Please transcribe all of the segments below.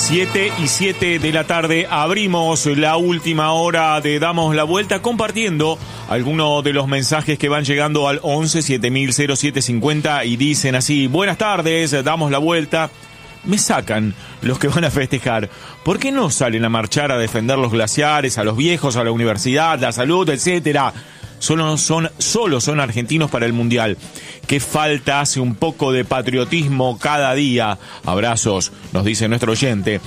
7:07 de la tarde, abrimos la última hora de Damos la Vuelta compartiendo algunos de los mensajes que van llegando al 11 7000 0750 y dicen así: buenas tardes, damos la vuelta. Me sacan los que van a festejar. ¿Por qué no salen a marchar a defender los glaciares, a los viejos, a la universidad, la salud, etcétera? Solo son argentinos para el Mundial. ¿Qué falta? Hace un poco de patriotismo cada día. Abrazos, nos dice nuestro oyente.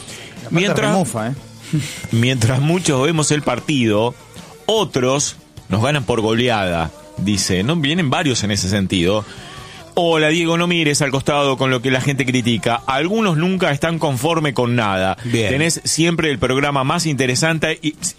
Mientras muchos vemos el partido, otros nos ganan por goleada, dice. No vienen varios en ese sentido. Hola Diego, no mires al costado con lo que la gente critica. Algunos nunca están conforme con nada. Bien. Tenés siempre el programa más interesante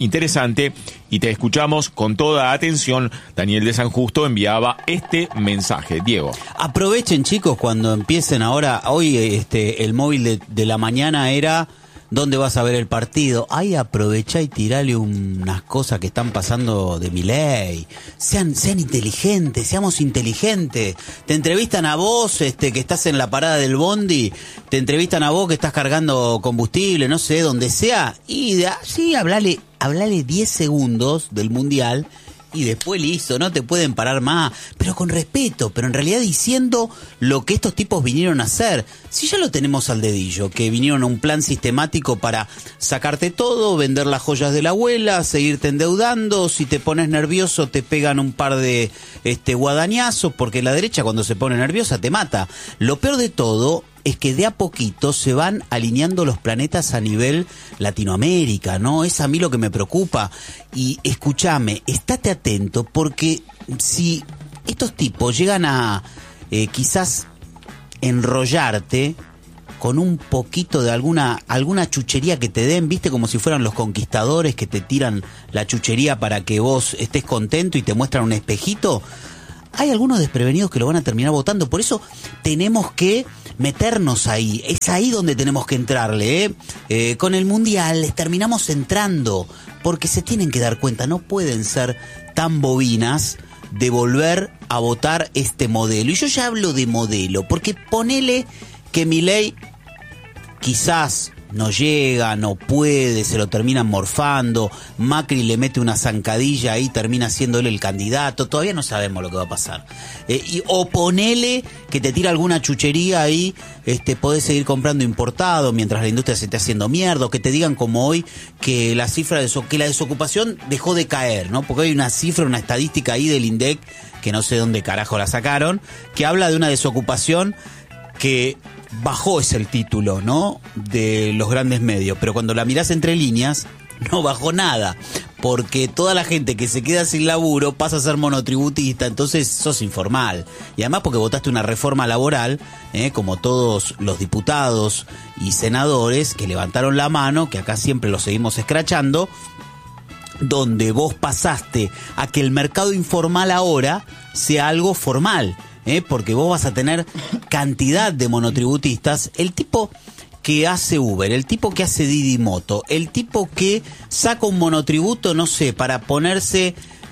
y te escuchamos con toda atención. Daniel de San Justo enviaba este mensaje. Diego. Aprovechen, chicos, cuando empiecen ahora. Hoy el móvil de la mañana era: ¿dónde vas a ver el partido? Ahí aprovecha y tirale unas cosas que están pasando de Milei. Sean inteligentes, seamos inteligentes. Te entrevistan a vos, que estás en la parada del bondi, te entrevistan a vos que estás cargando combustible, no sé, donde sea, y sí, hablale 10 segundos del Mundial. Y después listo, no te pueden parar más, pero con respeto, pero en realidad diciendo lo que estos tipos vinieron a hacer. Si ya lo tenemos al dedillo, que vinieron a un plan sistemático para sacarte todo, vender las joyas de la abuela, seguirte endeudando, si te pones nervioso te pegan un par de guadañazos, porque la derecha cuando se pone nerviosa te mata. Lo peor de todo es que de a poquito se van alineando los planetas a nivel Latinoamérica, ¿no? Es a mí lo que me preocupa. Y escúchame, estate atento, porque si estos tipos llegan a quizás enrollarte con un poquito de alguna chuchería que te den, viste, como si fueran los conquistadores que te tiran la chuchería para que vos estés contento y te muestran un espejito. Hay algunos desprevenidos que lo van a terminar votando, por eso tenemos que meternos ahí, es ahí donde tenemos que entrarle, con el Mundial les terminamos entrando, porque se tienen que dar cuenta, no pueden ser tan bobinas de volver a votar este modelo. Y yo ya hablo de modelo, porque ponele que Milei quizás no llega, no puede, se lo terminan morfando, Macri le mete una zancadilla ahí, termina siendo él el candidato, todavía no sabemos lo que va a pasar. O ponele que te tira alguna chuchería ahí, podés seguir comprando importado mientras la industria se esté haciendo mierda, o que te digan como hoy que la cifra que la desocupación dejó de caer, ¿no? Porque hay una cifra, una estadística ahí del INDEC, que no sé dónde carajo la sacaron, que habla de una desocupación que bajó, es el título, ¿no?, de los grandes medios, pero cuando la mirás entre líneas no bajó nada, porque toda la gente que se queda sin laburo pasa a ser monotributista, entonces sos informal, y además porque votaste una reforma laboral, como todos los diputados y senadores que levantaron la mano, que acá siempre lo seguimos escrachando, donde vos pasaste a que el mercado informal ahora sea algo formal, porque vos vas a tener cantidad de monotributistas, el tipo que hace Uber, el tipo que hace Didi Moto, el tipo que saca un monotributo, no sé, para ponerse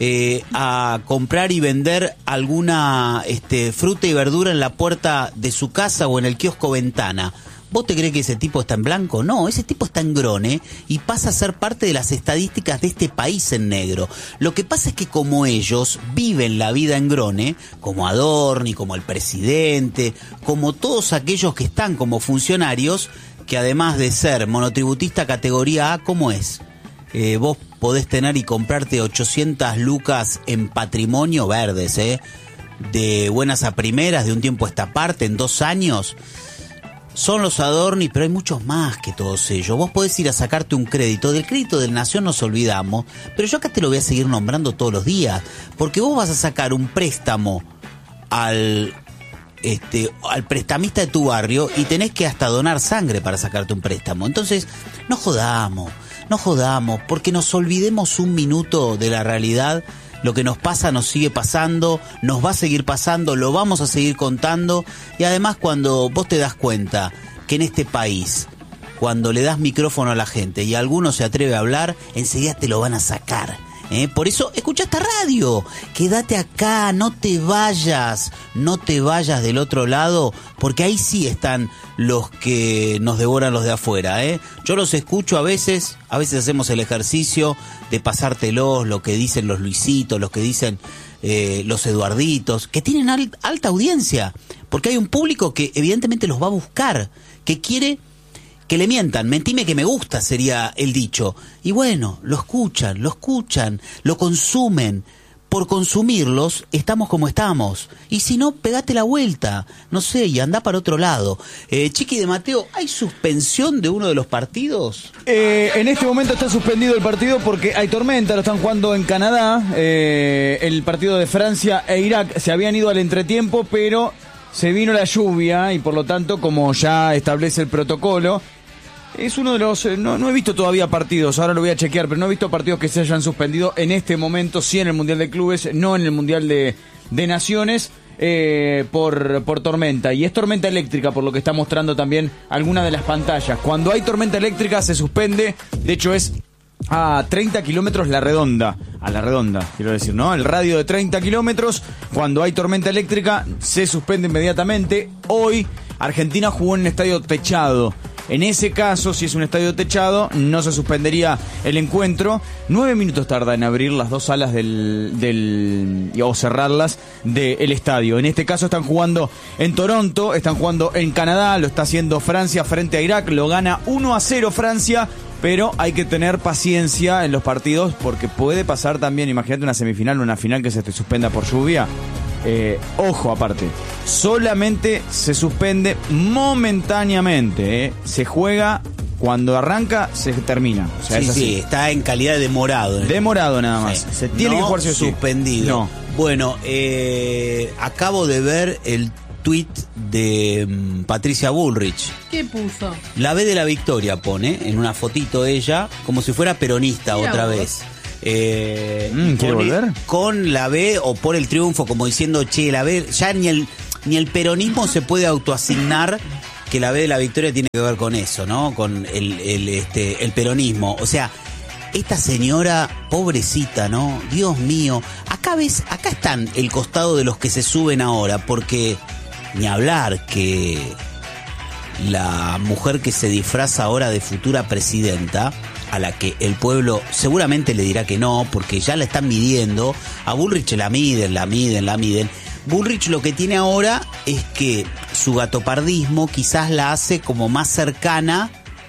a comprar y vender alguna fruta y verdura en la puerta de su casa o en el kiosco ventana. ¿Vos te crees que ese tipo está en blanco? No, ese tipo está en grone y pasa a ser parte de las estadísticas de este país en negro. Lo que pasa es que como ellos viven la vida en grone, como Adorni, como el presidente, como todos aquellos que están como funcionarios, que además de ser monotributista categoría A, ¿cómo es? Vos podés tener y comprarte 800 lucas en patrimonio verdes, de buenas a primeras, de un tiempo a esta parte, en 2 años. Son los Adorni, pero hay muchos más que todos ellos. Vos podés ir a sacarte un crédito. Del crédito de la Nación nos olvidamos, pero yo acá te lo voy a seguir nombrando todos los días, porque vos vas a sacar un préstamo al prestamista de tu barrio y tenés que hasta donar sangre para sacarte un préstamo. Entonces, no jodamos, porque nos olvidemos un minuto de la realidad. Lo que nos pasa nos sigue pasando, nos va a seguir pasando, lo vamos a seguir contando. Y además, cuando vos te das cuenta que en este país, cuando le das micrófono a la gente y alguno se atreve a hablar, enseguida te lo van a sacar. Por eso escucha esta radio, quédate acá, no te vayas del otro lado, porque ahí sí están los que nos devoran los de afuera. Yo los escucho a veces hacemos el ejercicio de pasártelos, lo que dicen los Luisitos, lo que dicen los Eduarditos, que tienen alta audiencia, porque hay un público que evidentemente los va a buscar, que quiere que le mientan. Mentime que me gusta, sería el dicho. Y bueno, lo escuchan, lo consumen. Por consumirlos, estamos como estamos. Y si no, pegate la vuelta, no sé, y andá para otro lado. Chiqui de Mateo, ¿hay suspensión de uno de los partidos? En este momento está suspendido el partido porque hay tormenta, lo están jugando en Canadá. El partido de Francia e Irak se habían ido al entretiempo, pero se vino la lluvia y por lo tanto, como ya establece el protocolo, es uno de los... No he visto todavía partidos, ahora lo voy a chequear, pero no he visto partidos que se hayan suspendido en este momento, sí en el Mundial de Clubes, no en el Mundial de Naciones, por tormenta. Y es tormenta eléctrica, por lo que está mostrando también alguna de las pantallas. Cuando hay tormenta eléctrica se suspende, de hecho es a 30 kilómetros la redonda, quiero decir, ¿no? El radio de 30 kilómetros, cuando hay tormenta eléctrica se suspende inmediatamente. Hoy Argentina jugó en un estadio techado. En ese caso, si es un estadio techado, no se suspendería el encuentro. 9 minutos tarda en abrir las dos salas o cerrarlas del estadio. En este caso están jugando en Toronto, están jugando en Canadá, lo está haciendo Francia frente a Irak, lo gana 1-0 Francia, pero hay que tener paciencia en los partidos porque puede pasar también, imagínate una semifinal o una final que se te suspenda por lluvia. Ojo aparte, solamente se suspende momentáneamente, se juega cuando arranca, se termina. O sea, sí, está en calidad de demorado. Demorado nada más. Sí. Se tiene que jugar suspendido. No. Bueno, acabo de ver el tuit de Patricia Bullrich. ¿Qué puso? La B de la victoria pone en una fotito ella, como si fuera peronista. Mira otra vos. Vez. ¿Quiere volver? Con la B o por el triunfo, como diciendo, che, la B, ya ni el peronismo se puede autoasignar que la B de la victoria tiene que ver con eso, ¿no? Con el peronismo. O sea, esta señora, pobrecita, ¿no? Dios mío. Acá están el costado de los que se suben ahora, porque ni hablar que la mujer que se disfraza ahora de futura presidenta, a la que el pueblo seguramente le dirá que no, porque ya la están midiendo. A Bullrich la miden. Bullrich lo que tiene ahora es que su gatopardismo quizás la hace como más cercana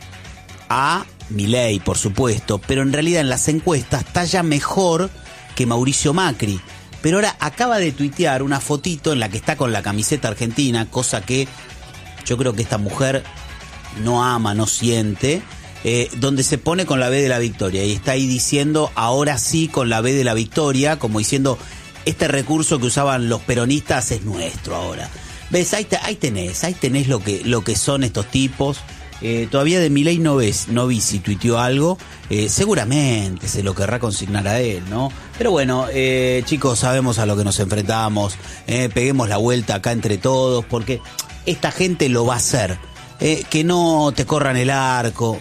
a Milei, por supuesto, pero en realidad en las encuestas está ya mejor que Mauricio Macri. Pero ahora acaba de tuitear una fotito en la que está con la camiseta argentina, cosa que yo creo que esta mujer no ama, no siente, donde se pone con la B de la victoria y está ahí diciendo, ahora sí con la B de la victoria, como diciendo, este recurso que usaban los peronistas es nuestro ahora. ¿Ves? Ahí tenés lo que son estos tipos. Todavía de Milei no vi si tuiteó algo, seguramente se lo querrá consignar a él, ¿no? Pero bueno, chicos, sabemos a lo que nos enfrentamos, peguemos la vuelta acá entre todos, porque esta gente lo va a hacer. Que no te corran el arco,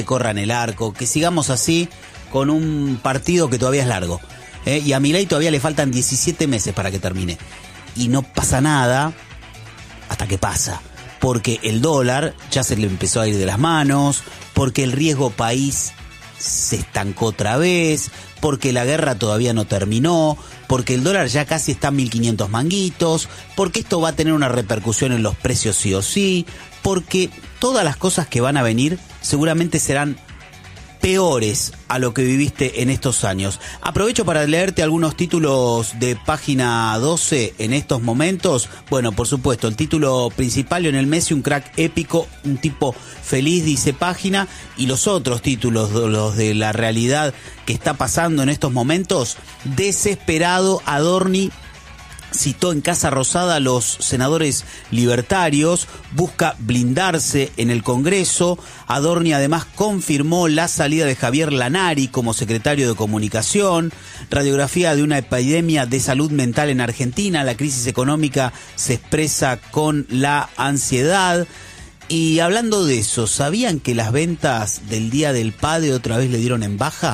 que sigamos así con un partido que todavía es largo. Y a Milei todavía le faltan 17 meses para que termine. Y no pasa nada hasta que pasa. Porque el dólar ya se le empezó a ir de las manos, porque el riesgo país se estancó otra vez, porque la guerra todavía no terminó, porque el dólar ya casi está en 1.500 manguitos, porque esto va a tener una repercusión en los precios sí o sí, porque todas las cosas que van a venir seguramente serán peores a lo que viviste en estos años. Aprovecho para leerte algunos títulos de página 12 en estos momentos. Bueno, por supuesto, el título principal, Lionel Messi, un crack épico, un tipo feliz, dice página, y los otros títulos, los de la realidad que está pasando en estos momentos. Desesperado, Adorni citó en Casa Rosada a los senadores libertarios, busca blindarse en el Congreso. Adorni además confirmó la salida de Javier Lanari como secretario de Comunicación. Radiografía de una epidemia de salud mental en Argentina. La crisis económica se expresa con la ansiedad. Y hablando de eso, ¿sabían que las ventas del Día del Padre otra vez le dieron en baja?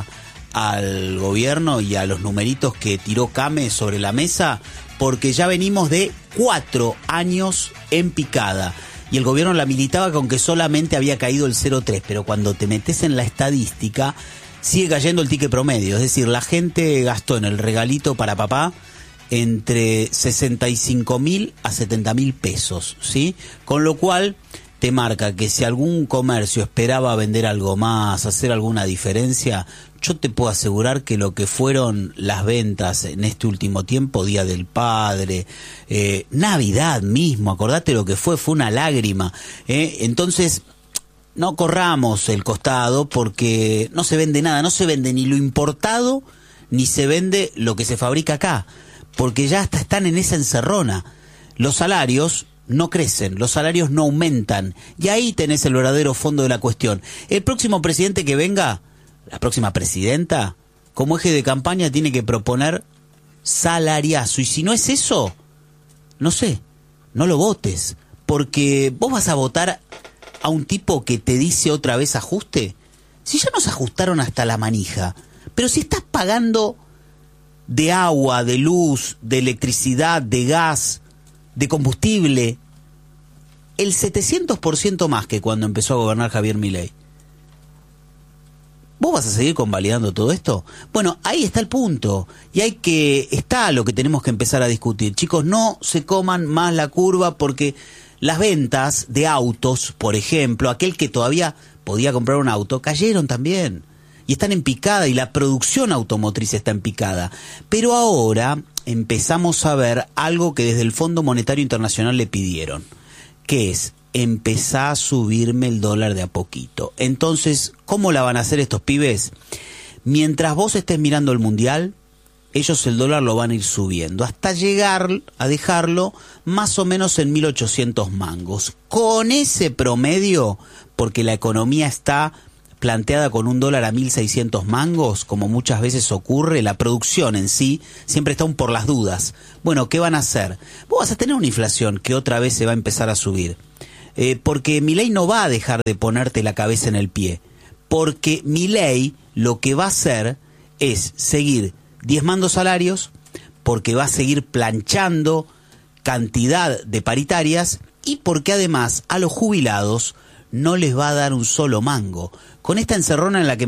al gobierno y a los numeritos que tiró Kame sobre la mesa, porque ya venimos de 4 años en picada. Y el gobierno la militaba con que solamente había caído el 0,3, pero cuando te metes en la estadística, sigue cayendo el ticket promedio. Es decir, la gente gastó en el regalito para papá entre 65.000 a 70.000 pesos, ¿sí? Con lo cual te marca que si algún comercio esperaba vender algo más, hacer alguna diferencia, yo te puedo asegurar que lo que fueron las ventas en este último tiempo, Día del Padre, Navidad mismo, acordate lo que fue una lágrima, entonces no corramos el costado porque no se vende nada, no se vende ni lo importado, ni se vende lo que se fabrica acá, porque ya hasta están en esa encerrona. Los salarios no crecen, los salarios no aumentan, y ahí tenés el verdadero fondo de la cuestión. El próximo presidente que venga, la próxima presidenta, como eje de campaña tiene que proponer salariazo, y si no es eso, no sé, no lo votes, porque vos vas a votar a un tipo que te dice otra vez ajuste. Si ya nos ajustaron hasta la manija, pero si estás pagando de agua, de luz, de electricidad, de gas, de combustible, el 700% más que cuando empezó a gobernar Javier Milei. ¿Vos vas a seguir convalidando todo esto? Bueno, ahí está el punto. Y está lo que tenemos que empezar a discutir. Chicos, no se coman más la curva porque las ventas de autos, por ejemplo, aquel que todavía podía comprar un auto, cayeron también. Y están en picada y la producción automotriz está en picada. Pero ahora empezamos a ver algo que desde el Fondo Monetario Internacional le pidieron, que es empezar a subirme el dólar de a poquito. Entonces, ¿cómo la van a hacer estos pibes? Mientras vos estés mirando el Mundial, ellos el dólar lo van a ir subiendo hasta llegar a dejarlo más o menos en 1.800 mangos. Con ese promedio, porque la economía está planteada con un dólar a 1.600 mangos, como muchas veces ocurre, la producción en sí siempre está un por las dudas. Bueno, ¿qué van a hacer? Vos vas a tener una inflación que otra vez se va a empezar a subir, porque Milei no va a dejar de ponerte la cabeza en el pie, porque Milei lo que va a hacer es seguir diezmando salarios, porque va a seguir planchando cantidad de paritarias y porque además a los jubilados no les va a dar un solo mango. Con esta encerrona en la que